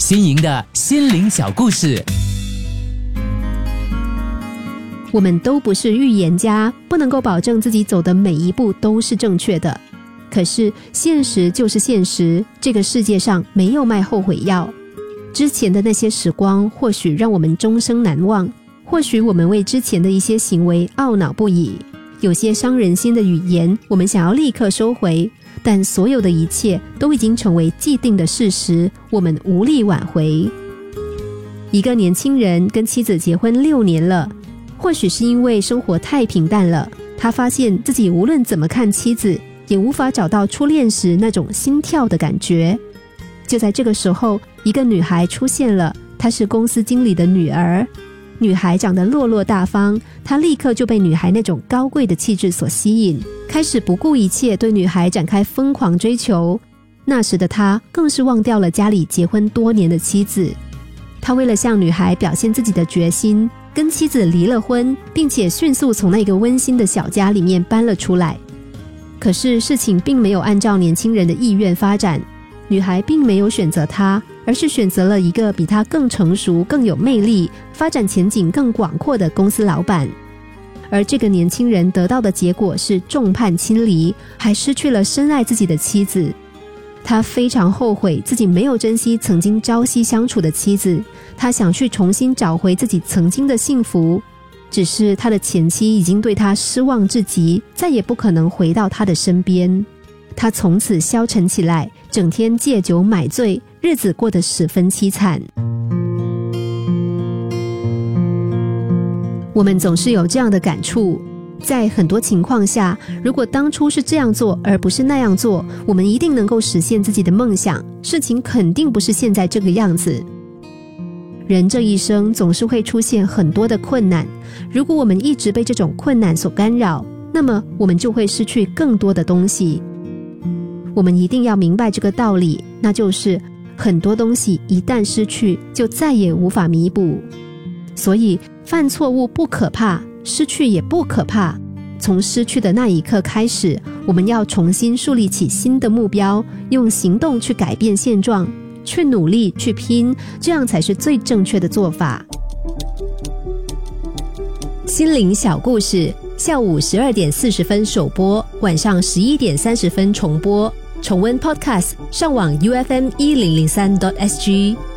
新颖的心灵小故事。 我们都不是预言家，不能够保证自己走的每一步都是正确的。可是现实就是现实，这个世界上没有卖后悔药。之前的那些时光或许让我们终生难忘，或许我们为之前的一些行为懊恼不已，有些伤人心的语言我们想要立刻收回，但所有的一切都已经成为既定的事实，我们无力挽回。一个年轻人跟妻子结婚6年了，或许是因为生活太平淡了，他发现自己无论怎么看妻子，也无法找到初恋时那种心跳的感觉。就在这个时候，一个女孩出现了，她是公司经理的女儿。女孩长得落落大方，她立刻就被女孩那种高贵的气质所吸引，开始不顾一切对女孩展开疯狂追求。那时的她更是忘掉了家里结婚多年的妻子。他为了向女孩表现自己的决心，跟妻子离了婚，并且迅速从那个温馨的小家里面搬了出来。可是事情并没有按照年轻人的意愿发展，女孩并没有选择他，而是选择了一个比他更成熟、更有魅力、发展前景更广阔的公司老板。而这个年轻人得到的结果是众叛亲离，还失去了深爱自己的妻子。他非常后悔自己没有珍惜曾经朝夕相处的妻子，他想去重新找回自己曾经的幸福，只是他的前妻已经对他失望至极，再也不可能回到他的身边。他从此消沉起来，整天借酒买醉，日子过得十分凄惨。我们总是有这样的感触，在很多情况下，如果当初是这样做而不是那样做，我们一定能够实现自己的梦想，事情肯定不是现在这个样子。人这一生总是会出现很多的困难，如果我们一直被这种困难所干扰，那么我们就会失去更多的东西。我们一定要明白这个道理，那就是很多东西一旦失去，就再也无法弥补。所以犯错误不可怕，失去也不可怕，从失去的那一刻开始，我们要重新树立起新的目标，用行动去改变现状，去努力去拼，这样才是最正确的做法。心灵小故事，下午12点40分首播，晚上11点30分重播。重温 Podcast， 上网 UFM1003.SG。